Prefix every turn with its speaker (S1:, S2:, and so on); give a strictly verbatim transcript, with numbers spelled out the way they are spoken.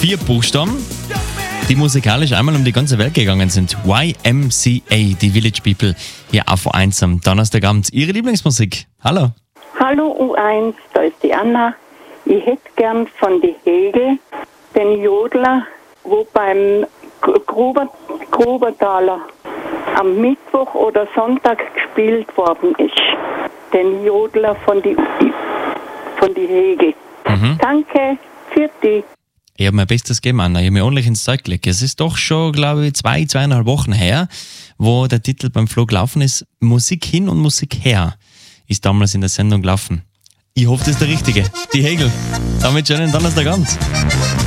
S1: vier Buchstaben, die musikalisch einmal um die ganze Welt gegangen sind. Y M C A, die Village People, hier auf U eins am Donnerstagabend. Ihre Lieblingsmusik. Hallo.
S2: Hallo U eins, da ist die Anna. Ich hätte gern von die Hegel den Jodler, wo beim Gruber, Grubertaler am Mittwoch oder Sonntag gespielt worden ist. Den Jodler von die, von die Hegel.
S1: Mhm.
S2: Danke, für die.
S1: Ich habe mein Bestes gegeben, Anna. Ich habe mich ordentlich ins Zeug gelegt. Es ist doch schon, glaube ich, zwei, zweieinhalb Wochen her, wo der Titel beim Flo gelaufen ist. Musik hin und Musik her ist damals in der Sendung gelaufen. Ich hoffe, das ist der richtige. Die Hegel. Damit schönen Donnerstagabend.